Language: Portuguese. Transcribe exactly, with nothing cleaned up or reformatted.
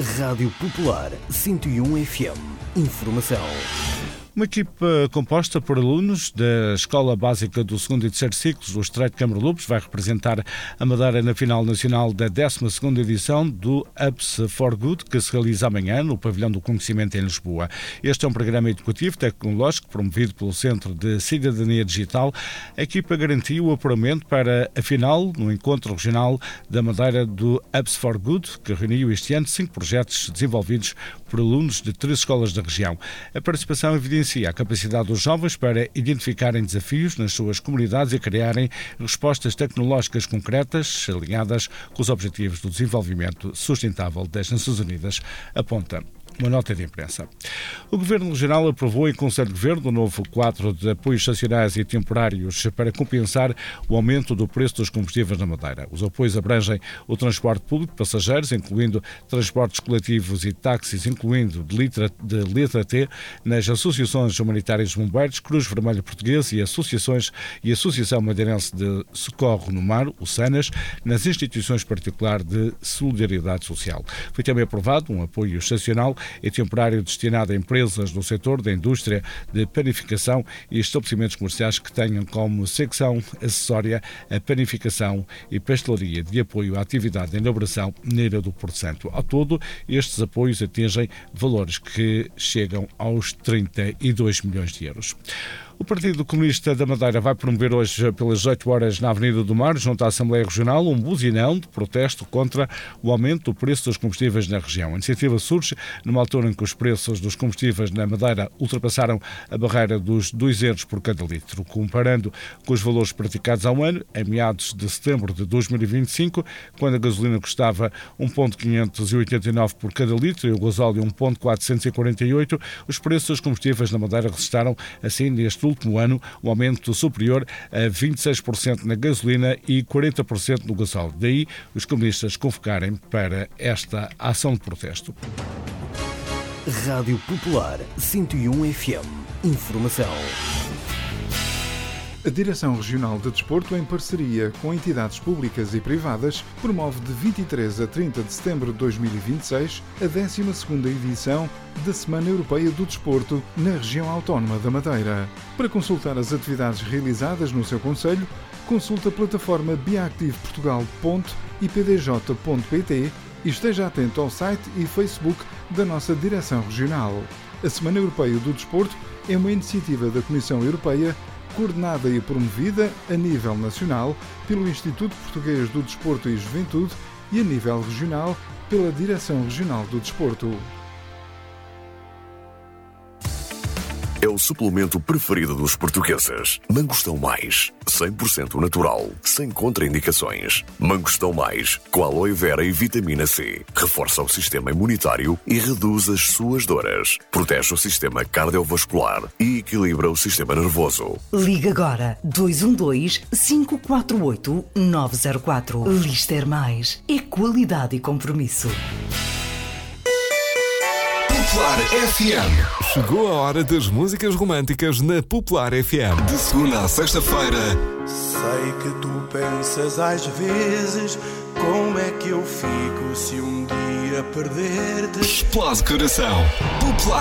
Rádio Popular cento e um F M. Informação. Uma equipa composta por alunos da Escola Básica do segundo e terceiro ciclos do Estreito de Câmara-Lobos vai representar a Madeira na final nacional da décima segunda edição do Apps for Good, que se realiza amanhã no Pavilhão do Conhecimento em Lisboa. Este é um programa educativo tecnológico promovido pelo Centro de Cidadania Digital. A equipa garantiu o apuramento para a final no encontro regional da Madeira do Apps for Good, que reuniu este ano cinco projetos desenvolvidos por alunos de três escolas da região. A participação evidencia a capacidade dos jovens para identificarem desafios nas suas comunidades e criarem respostas tecnológicas concretas alinhadas com os Objetivos do Desenvolvimento Sustentável das Nações Unidas, aponta uma nota de imprensa. O Governo Regional aprovou em Conselho de Governo o novo quadro de apoios estacionais e temporários para compensar o aumento do preço dos combustíveis na Madeira. Os apoios abrangem o transporte público de passageiros, incluindo transportes coletivos e táxis, incluindo de letra, de letra T, nas associações humanitárias de bombeiros, Cruz Vermelha Portuguesa e associações e Associação Madeirense de Socorro no Mar, o SANAS, nas instituições particulares de solidariedade social. Foi também aprovado um apoio estacional e temporário destinado a empresas do setor da indústria de panificação e estabelecimentos comerciais que tenham como secção acessória a panificação e pastelaria de apoio à atividade de elaboração mineira do Porto Santo. Ao todo, estes apoios atingem valores que chegam aos trinta e dois milhões de euros. O Partido Comunista da Madeira vai promover hoje, pelas oito horas, na Avenida do Mar, junto à Assembleia Regional, um buzinão de protesto contra o aumento do preço dos combustíveis na região. A iniciativa surge numa altura em que os preços dos combustíveis na Madeira ultrapassaram a barreira dos dois euros por cada litro. Comparando com os valores praticados há um ano, em meados de setembro de dois mil e vinte e cinco, quando a gasolina custava um vírgula quinhentos e oitenta e nove por cada litro e o gasóleo um vírgula quatrocentos e quarenta e oito, os preços dos combustíveis na Madeira registraram, assim, neste último ano, um aumento superior a vinte e seis por cento na gasolina e quarenta por cento no gasóleo. Daí os comunistas convocarem para esta ação de protesto. Rádio Popular cento e um F M. Informação. A Direção Regional de Desporto, em parceria com entidades públicas e privadas, promove de vinte e três a trinta de setembro de dois mil e vinte e seis a décima segunda edição da Semana Europeia do Desporto na região autónoma da Madeira. Para consultar as atividades realizadas no seu concelho, consulte a plataforma biactive portugal ponto i p d j ponto p t e esteja atento ao site e Facebook da nossa Direção Regional. A Semana Europeia do Desporto é uma iniciativa da Comissão Europeia coordenada e promovida a nível nacional pelo Instituto Português do Desporto e Juventude e a nível regional pela Direção Regional do Desporto. É o suplemento preferido dos portugueses. Mangostão Mais, cem por cento natural, sem contraindicações. Mangostão Mais, com aloe vera e vitamina C. Reforça o sistema imunitário e reduz as suas dores. Protege o sistema cardiovascular e equilibra o sistema nervoso. Liga agora dois um dois, cinco quatro oito, nove zero quatro. Lister Mais. É qualidade e compromisso. Popular F M. Chegou a hora das músicas românticas na Popular F M. De segunda a sexta-feira. Sei que tu pensas às vezes como é que eu fico se um dia perder-te. Explode coração. Popular